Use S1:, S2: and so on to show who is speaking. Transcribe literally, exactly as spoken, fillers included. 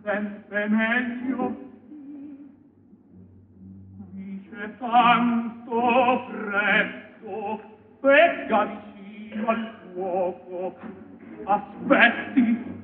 S1: sempre meglio. Dice tanto presto, pecca vicino al fuoco, aspetti